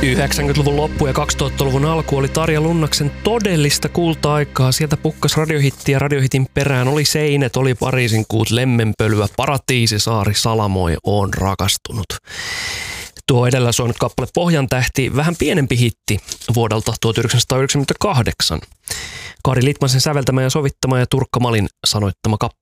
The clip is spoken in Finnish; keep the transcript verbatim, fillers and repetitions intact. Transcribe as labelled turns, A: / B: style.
A: yhdeksänkymmentäluvun loppu ja kaksituhattaluvun alku oli Tarja Lunnaksen todellista kulta-aikaa. Sieltä pukkas radiohitti ja radiohitin perään oli Seinet, oli Pariisin kuut, Lemmenpölyä, Paratiisisaari, Salamoi, Oon rakastunut. Tuo edellä soinut kappale Pohjantähti, vähän pienempi hitti vuodelta tuhatyhdeksänsataayhdeksänkymmentäkahdeksan. Kari Litmasen säveltämä ja sovittama ja Turkka Malin sanoittama kappale.